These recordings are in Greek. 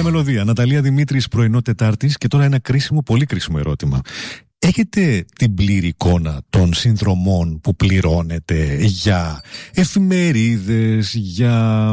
Μελωδία. Ναταλία Δημήτρης, πρωινό Τετάρτης. Και τώρα ένα κρίσιμο, πολύ κρίσιμο ερώτημα. Έχετε την πλήρη εικόνα των συνδρομών που πληρώνετε για εφημερίδες, για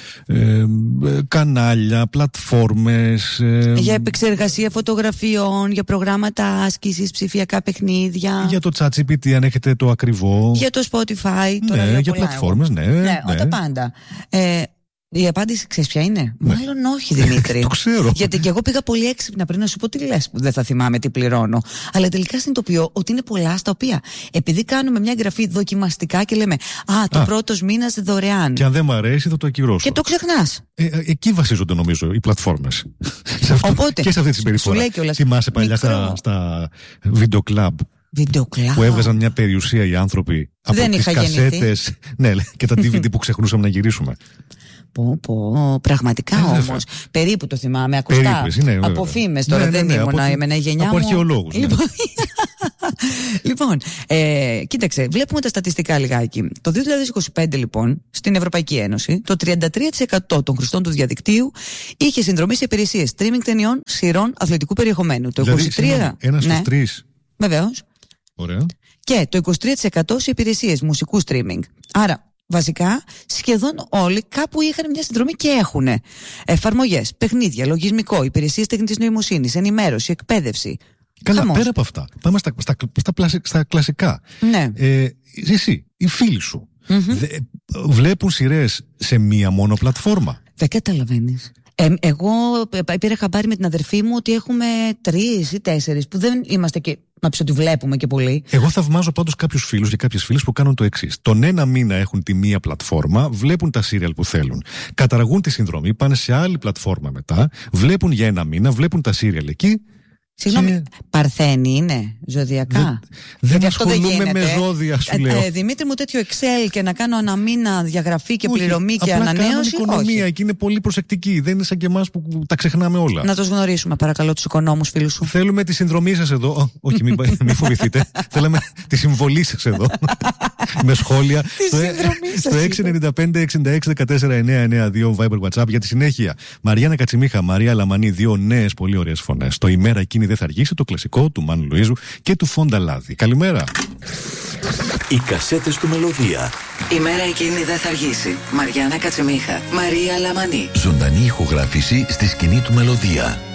κανάλια, πλατφόρμες, για επεξεργασία φωτογραφιών, για προγράμματα άσκησης, ψηφιακά παιχνίδια, για το ChatGPT αν έχετε το ακριβό, για το Spotify, ναι, για πλατφόρμες, ναι, τα πάντα. Η απάντηση ξέρεις ποια είναι? Ναι. Μάλλον όχι, Δημήτρη. Το ξέρω. Γιατί και εγώ πήγα πολύ έξυπνα πριν να σου πω τι λες, που δεν θα θυμάμαι τι πληρώνω. Αλλά τελικά συνειδητοποιώ ότι είναι πολλά στα οποία, επειδή κάνουμε μια εγγραφή δοκιμαστικά και λέμε το πρώτος μήνας δωρεάν. Και αν δεν μ' αρέσει θα το ακυρώσω. Και το ξεχνάς. Εκεί βασίζονται νομίζω οι πλατφόρμες. Οπότε, και σε αυτή τη συμπεριφορά. Θυμάσαι παλιά στα βίντεο κλαμπ. Που έβγαζαν μια περιουσία οι άνθρωποι από τις κασέτες, ναι, και τα DVD που ξεχνούσαμε να γυρίσουμε. Πραγματικά όμως. Περίπου το θυμάμαι. Ακουστά. Από φήμες τώρα, δεν ήμουν. Εμένα η γενιά μου. Από αρχαιολόγους. Λοιπόν, κοίταξε, βλέπουμε τα στατιστικά λιγάκι. Το 2025, λοιπόν, στην Ευρωπαϊκή Ένωση, το 33% των χρηστών του διαδικτύου είχε συνδρομή σε υπηρεσίες streaming ταινιών, σειρών, αθλητικού περιεχομένου. Το 23%. Ένας στους τρεις. Βεβαίως. Ωραία. Και το 23% σε υπηρεσίες μουσικού streaming. Άρα, βασικά, σχεδόν όλοι κάπου είχαν μια συνδρομή και έχουν. Εφαρμογές, παιχνίδια, λογισμικό, υπηρεσίες τεχνητής νοημοσύνης, ενημέρωση, εκπαίδευση. Καλά, πέρα από αυτά. Πάμε στα κλασικά. Ναι. Εσύ, οι φίλοι σου, βλέπουν σειρές σε μία μόνο πλατφόρμα? Δεν καταλαβαίνεις. Εγώ πήρα χαμπάρι με την αδερφή μου ότι έχουμε 3 ή 4 που δεν είμαστε και να πεις ότι βλέπουμε και πολύ. Εγώ θαυμάζω πάντως κάποιους φίλους και κάποιες φίλες που κάνουν το εξής. Τον ένα μήνα έχουν τη μία πλατφόρμα, βλέπουν τα σύριαλ που θέλουν. Καταργούν τη συνδρομή, πάνε σε άλλη πλατφόρμα μετά, βλέπουν για ένα μήνα, βλέπουν τα σύριαλ εκεί. Συγγνώμη, Παρθένη είναι ζωδιακά? Δεν ασχολούμαι με ζώδια, σου λέω. Δημήτρη μου, τέτοιο Excel και να κάνω ένα μήνα διαγραφή και πληρωμή και απλά ανανέωση. Οικονομία, εκεί είναι πολύ προσεκτικοί. Δεν είναι σαν και εμάς που τα ξεχνάμε όλα. Να τους γνωρίσουμε, παρακαλώ, τους οικονόμους φίλους σου. Θέλουμε τη συνδρομή σας εδώ. Όχι, μην φοβηθείτε. Θέλαμε τη συμβολή σας εδώ. Με σχόλια. Στο 695-66-14-992 Viber WhatsApp για τη συνέχεια. Μαριάννα Κατσιμίχα, Μαρία Λαμανή, δύο νέες πολύ ωραίες φωνές. Το ημέρα εκείνη δεν θα αργήσει, το κλασικό του Μάνου Λουίζου και του Φόντα Λάδη. Καλημέρα. Οι κασέτες του Μελωδία. Η μέρα εκείνη δεν θα αργήσει. Μαριάννα Κατσιμίχα, Μαρία Λαμανή. Ζωντανή ηχογράφηση στη σκηνή του Μελωδία.